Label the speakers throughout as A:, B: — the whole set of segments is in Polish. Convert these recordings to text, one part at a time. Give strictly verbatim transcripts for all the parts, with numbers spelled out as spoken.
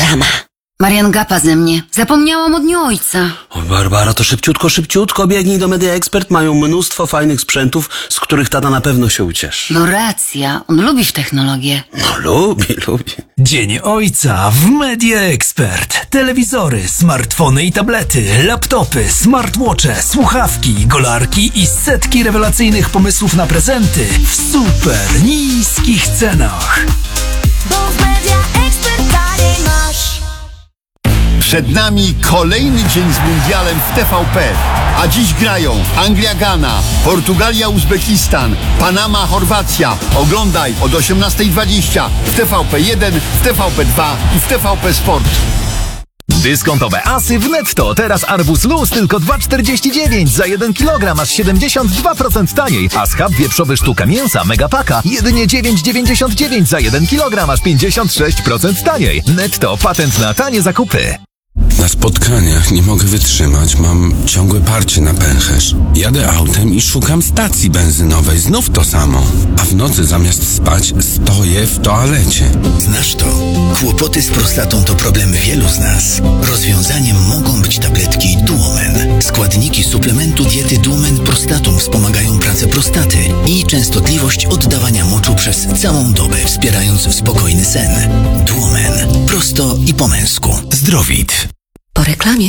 A: Reklama.
B: Marian gapa ze mnie. Zapomniałam od dnia ojca.
C: O, Barbara, to szybciutko, szybciutko biegnij do Media Expert. Mają mnóstwo fajnych sprzętów, z których tata na pewno się ucieszy.
B: No racja, on lubi w technologię.
C: No lubi, lubi.
D: Dzień Ojca w Media Expert. Telewizory, smartfony i tablety, laptopy, smartwatche, słuchawki, golarki i setki rewelacyjnych pomysłów na prezenty w super niskich cenach.
E: Bo w Media Expert taniej masz.
F: Przed nami kolejny dzień z mundialem w T V P. A dziś grają Anglia-Ghana, Portugalia-Uzbekistan, Panama-Chorwacja. Oglądaj od osiemnasta dwadzieścia w T V P jeden, w T V P dwa i w T V P Sport.
G: Dyskontowe asy w Netto. Teraz arbuz luz tylko dwa czterdzieści dziewięć. Za jeden kilogram aż siedemdziesiąt dwa procent taniej. A schab wieprzowy sztuka mięsa Megapaka jedynie dziewięć dziewięćdziesiąt dziewięć. Za jeden kilogram aż pięćdziesiąt sześć procent taniej. Netto. Patent na tanie zakupy.
H: Na spotkaniach nie mogę wytrzymać, mam ciągłe parcie na pęcherz. Jadę autem i szukam stacji benzynowej, znów to samo. A w nocy zamiast spać stoję w toalecie.
I: Znasz to? Kłopoty z prostatą to problem wielu z nas. Rozwiązaniem mogą być tabletki Duomen. Składniki suplementu diety Duomen Prostatum wspomagają pracę prostaty i częstotliwość oddawania moczu przez całą dobę, wspierając spokojny sen. Duomen. Prosto i po męsku. Zdrowit.
A: Po reklamie.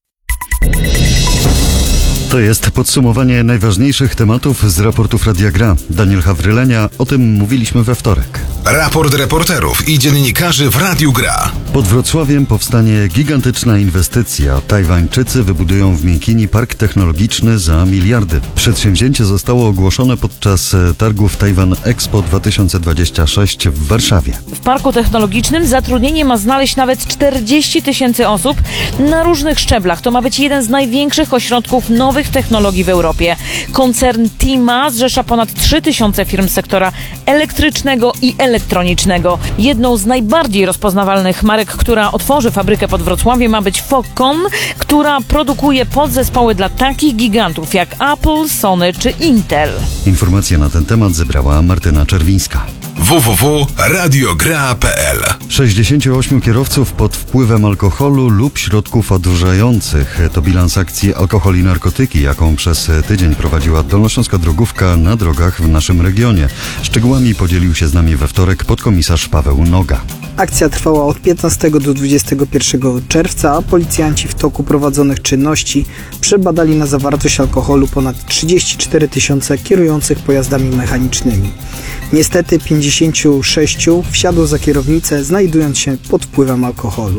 J: To jest podsumowanie najważniejszych tematów z raportów Radia Gra. Daniel Hawrylenia, o tym mówiliśmy we wtorek.
K: Raport reporterów i dziennikarzy w Radiu Gra.
J: Pod Wrocławiem powstanie gigantyczna inwestycja. Tajwańczycy wybudują w Miękini park technologiczny za miliardy. Przedsięwzięcie zostało ogłoszone podczas targów Taiwan Expo dwa tysiące dwadzieścia sześć w Warszawie.
L: W parku technologicznym zatrudnienie ma znaleźć nawet czterdzieści tysięcy osób na różnych szczeblach. To ma być jeden z największych ośrodków nowych technologii w Europie. Koncern Tima zrzesza ponad trzy tysiące firm z sektora elektrycznego i elektronicznego. Jedną z najbardziej rozpoznawalnych marek, która otworzy fabrykę pod Wrocławiem, ma być Foxconn, która produkuje podzespoły dla takich gigantów jak Apple, Sony czy Intel.
J: Informacje na ten temat zebrała Martyna Czerwińska.
K: w w w kropka radiogra kropka p l
J: sześćdziesięciu ośmiu kierowców pod wpływem alkoholu lub środków odurzających. To bilans akcji Alkohol i narkotyki, jaką przez tydzień prowadziła Dolnośląska Drogówka na drogach w naszym regionie. Szczegółami podzielił się z nami we wtorek podkomisarz Paweł Noga.
M: Akcja trwała od piętnastego do dwudziestego pierwszego czerwca, a policjanci w toku prowadzonych czynności przebadali na zawartość alkoholu ponad trzydzieści cztery tysiące kierujących pojazdami mechanicznymi. Niestety pięćdziesięciu sześciu wsiadło za kierownicę, znajdując się pod wpływem alkoholu.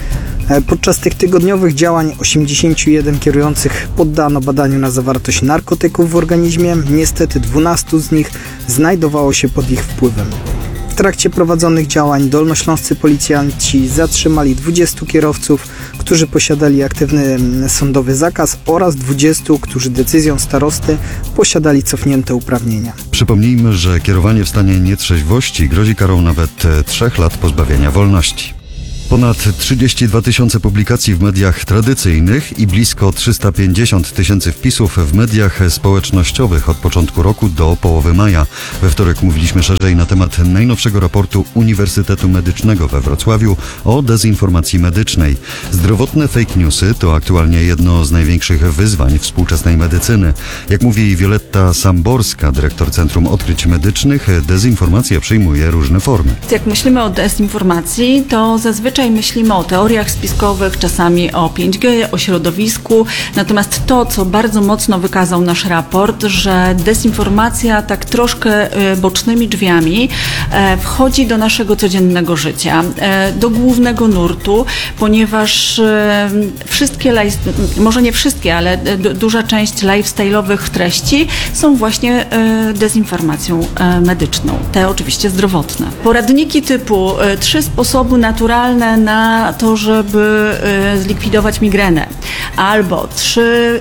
M: Podczas tych tygodniowych działań osiemdziesięciu jeden kierujących poddano badaniu na zawartość narkotyków w organizmie. Niestety dwunastu z nich znajdowało się pod ich wpływem. W trakcie prowadzonych działań dolnośląscy policjanci zatrzymali dwudziestu kierowców, którzy posiadali aktywny sądowy zakaz, oraz dwudziestu, którzy decyzją starosty posiadali cofnięte uprawnienia.
J: Przypomnijmy, że kierowanie w stanie nietrzeźwości grozi karą nawet trzech lat pozbawienia wolności. Ponad trzydzieści dwa tysiące publikacji w mediach tradycyjnych i blisko trzysta pięćdziesiąt tysięcy wpisów w mediach społecznościowych od początku roku do połowy maja. We wtorek mówiliśmy szerzej na temat najnowszego raportu Uniwersytetu Medycznego we Wrocławiu o dezinformacji medycznej. Zdrowotne fake newsy to aktualnie jedno z największych wyzwań współczesnej medycyny. Jak mówi Wioletta Samborska, dyrektor Centrum Odkryć Medycznych, dezinformacja przyjmuje różne formy.
N: Jak myślimy o dezinformacji, to zazwyczaj myślimy o teoriach spiskowych, czasami o pięć G, o środowisku. Natomiast to, co bardzo mocno wykazał nasz raport, że dezinformacja tak troszkę bocznymi drzwiami wchodzi do naszego codziennego życia, do głównego nurtu, ponieważ wszystkie, może nie wszystkie, ale duża część lifestyle'owych treści są właśnie dezinformacją medyczną. Te oczywiście zdrowotne. Poradniki typu trzy sposoby naturalne na to, żeby zlikwidować migrenę, albo trzy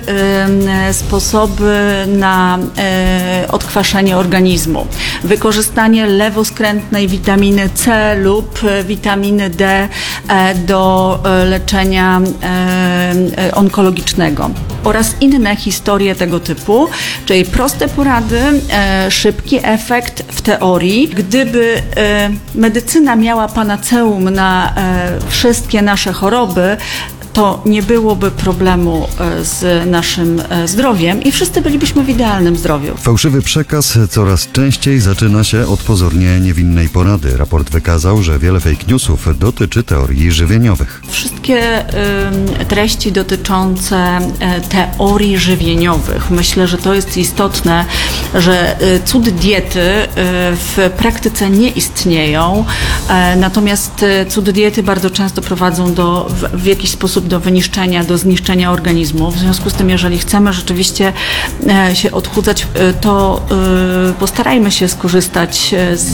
N: sposoby na odkwaszenie organizmu, wykorzystanie lewoskrętnej witaminy C lub witaminy D do leczenia onkologicznego oraz inne historie tego typu, czyli proste porady, szybki efekt w teorii. Gdyby medycyna miała panaceum na e, wszystkie nasze choroby, to nie byłoby problemu e, z naszym e, zdrowiem i wszyscy bylibyśmy w idealnym zdrowiu.
J: Fałszywy przekaz coraz częściej zaczyna się od pozornie niewinnej porady. Raport wykazał, że wiele fake newsów dotyczy teorii żywieniowych.
N: Wszystkie y, treści dotyczące y, teorii żywieniowych, myślę, że to jest istotne, że y, cudy diety y, w praktyce nie istnieją, y, natomiast y, cudy diety bardzo często prowadzą do, w, w jakiś sposób do wyniszczenia, do zniszczenia organizmu. W związku z tym, jeżeli chcemy rzeczywiście y, się odchudzać, y, to y, postarajmy się skorzystać z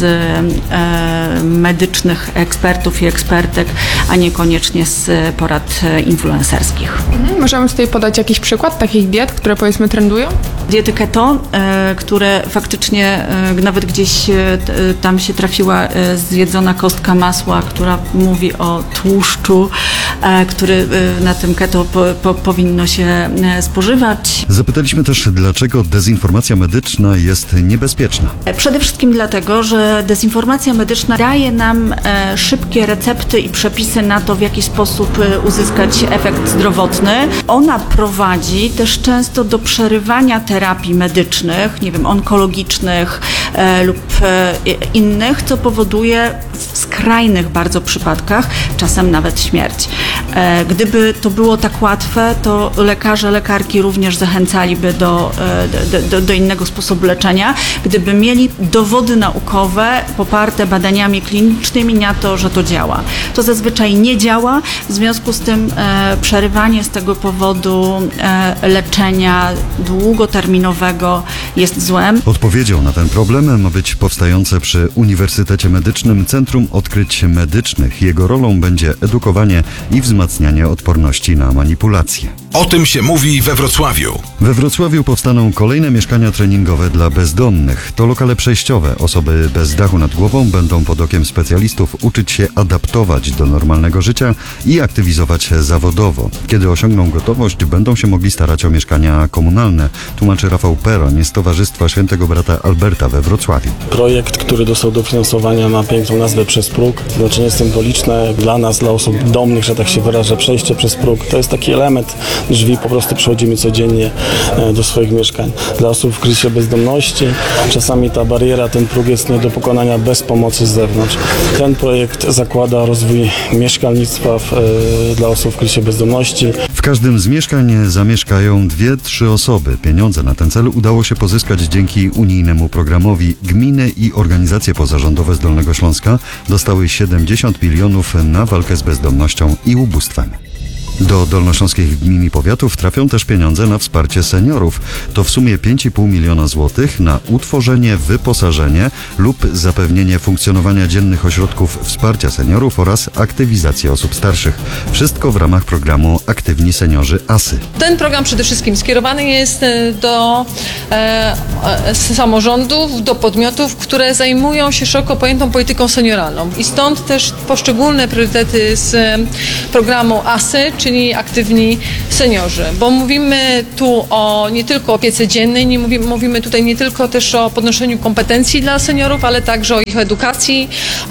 N: y, medycznych ekspertów i ekspertek, a niekoniecznie z porad influencerskich.
A: Mhm. Możemy tutaj podać jakiś przykład takich diet, które powiedzmy trendują?
N: Diety keto, e, które faktycznie e, nawet gdzieś e, tam się trafiła e, zjedzona kostka masła, która mówi o tłuszczu, e, który e, na tym keto po, po, powinno się e, spożywać.
J: Zapytaliśmy też, dlaczego dezinformacja medyczna jest niebezpieczna.
N: Przede wszystkim dlatego, że dezinformacja medyczna daje nam e, szybkie recepty i przepisy na to, w jaki sposób e, uzyskać efekt zdrowotny. Ona prowadzi też często do przerywania terapii medycznych, nie wiem, onkologicznych e, lub e, innych, co powoduje w skrajnych bardzo przypadkach czasem nawet śmierć. E, gdyby to było tak łatwe, to lekarze, lekarki również zachęcaliby do, e, do, do, do innego sposobu leczenia, gdyby mieli dowody naukowe poparte badaniami klinicznymi na to, że to działa. To zazwyczaj nie działa, w związku z tym e, przerywanie z tego powodu e, leczenia długoterminowego jest złem.
J: Odpowiedzią na ten problem ma być powstające przy Uniwersytecie Medycznym Centrum Odkryć Medycznych. Jego rolą będzie edukowanie i wzmacnianie odporności na manipulacje.
K: O tym się mówi we Wrocławiu.
J: We Wrocławiu powstaną kolejne mieszkania treningowe dla bezdomnych. To lokale przejściowe. Osoby bez dachu nad głową będą pod okiem specjalistów uczyć się adaptować do normalnego życia i aktywizować zawodowo. Kiedy osiągną gotowość, będą się mogli starać o mieszkania komunalne, tłumaczy Rafał Peroń z Towarzystwa Świętego Brata Alberta we Wrocławiu.
O: Projekt, który dostał dofinansowania, ma piękną nazwę Przez próg. Znaczenie symboliczne dla nas, dla osób domnych, że tak się wyrażę, przejście przez próg. To jest taki element drzwi, po prostu przechodzimy codziennie do swoich mieszkań. Dla osób w kryzysie bezdomności czasami ta bariera, ten próg jest nie do pokonania bez pomocy z zewnątrz. Ten projekt zakłada rozwój mieszkalnictwa w, dla osób w kryzysie bezdomności.
J: W każdym z mieszkań zamieszkają dwie, trzy osoby. Pieniądze na ten cel udało się pozyskać dzięki unijnemu programowi. Gminy i organizacje pozarządowe z Dolnego Śląska dostały siedemdziesiąt milionów na walkę z bezdomnością i ubóstwem. Do dolnośląskich gmin i powiatów trafią też pieniądze na wsparcie seniorów. To w sumie pięć i pół miliona złotych na utworzenie, wyposażenie lub zapewnienie funkcjonowania dziennych ośrodków wsparcia seniorów oraz aktywizację osób starszych. Wszystko w ramach programu Aktywni Seniorzy ASY.
P: Ten program przede wszystkim skierowany jest do e, samorządów, do podmiotów, które zajmują się szeroko pojętą polityką senioralną. I stąd też poszczególne priorytety z programu ASY, czyli Aktywni Seniorzy, bo mówimy tu o nie tylko o opiece dziennej, nie mówimy, mówimy tutaj nie tylko też o podnoszeniu kompetencji dla seniorów, ale także o ich edukacji,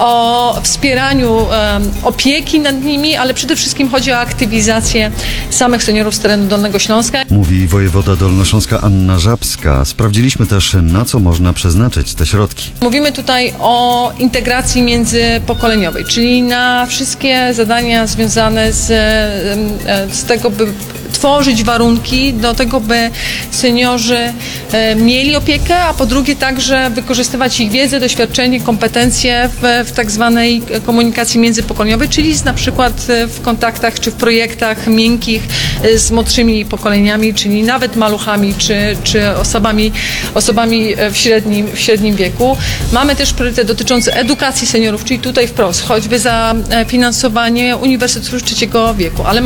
P: o wspieraniu um, opieki nad nimi, ale przede wszystkim chodzi o aktywizację samych seniorów z terenu Dolnego Śląska.
J: Mówi wojewoda dolnośląska Anna Żabska. Sprawdziliśmy też, na co można przeznaczyć te środki.
P: Mówimy tutaj o integracji międzypokoleniowej, czyli na wszystkie zadania związane z z tego, by tworzyć warunki do tego, by seniorzy mieli opiekę, a po drugie także wykorzystywać ich wiedzę, doświadczenie, kompetencje w, w tak zwanej komunikacji międzypokoleniowej, czyli z, na przykład w kontaktach czy w projektach miękkich z młodszymi pokoleniami, czyli nawet maluchami czy, czy osobami, osobami w średnim, w średnim wieku. Mamy też priorytet dotyczący edukacji seniorów, czyli tutaj wprost, choćby za finansowanie Uniwersytetu Trzeciego Wieku, ale mamy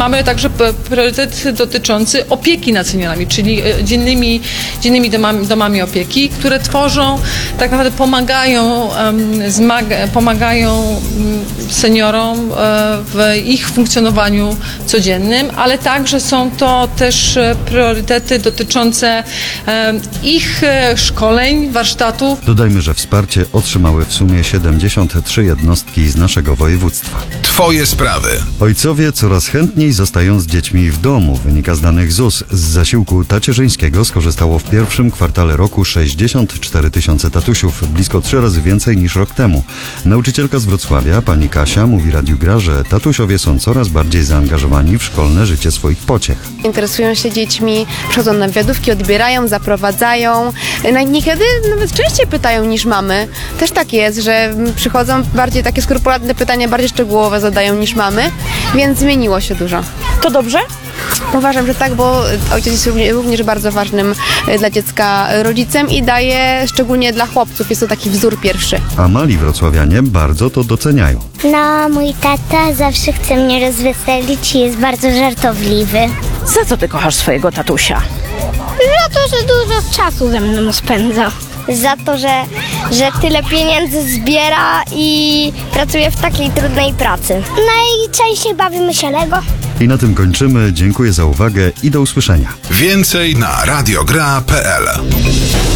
P: mamy także p- priorytet dotyczący opieki nad seniorami, czyli e, dziennymi, dziennymi domami, domami opieki, które tworzą, tak naprawdę pomagają, em, zmaga, pomagają m, seniorom e, w ich funkcjonowaniu codziennym, ale także są to też e, priorytety dotyczące e, ich e, szkoleń, warsztatów.
J: Dodajmy, że wsparcie otrzymały w sumie siedemdziesiąt trzy jednostki z naszego województwa.
K: Twoje sprawy.
J: Ojcowie coraz chętniej zostają z dziećmi w domu. Wynika z danych Z U S. Z zasiłku tacierzyńskiego skorzystało w pierwszym kwartale roku sześćdziesiąt cztery tysiące tatusiów, blisko trzy razy więcej niż rok temu. Nauczycielka z Wrocławia, pani Kasia, mówi Radiu Gra, że tatusiowie są coraz bardziej zaangażowani w szkolne życie swoich pociech.
Q: Interesują się dziećmi, przychodzą na wywiadówki, odbierają, zaprowadzają. No, niekiedy nawet częściej pytają niż mamy. Też tak jest, że przychodzą bardziej takie skrupulatne pytania, bardziej szczegółowe zadają niż mamy, więc zmieniło się dużo.
L: To dobrze?
Q: Uważam, że tak, bo ojciec jest również bardzo ważnym dla dziecka rodzicem i daje, szczególnie dla chłopców, jest to taki wzór pierwszy.
J: A mali wrocławianie bardzo to doceniają.
R: No, mój tata zawsze chce mnie rozweselić i jest bardzo żartobliwy.
L: Za co ty kochasz swojego tatusia?
R: Za to, że dużo czasu ze mną spędza. Za to, że, że tyle pieniędzy zbiera i pracuje w takiej trudnej pracy. Najczęściej bawimy się Lego.
J: I na tym kończymy. Dziękuję za uwagę i do usłyszenia.
K: Więcej na radiogra kropka p l.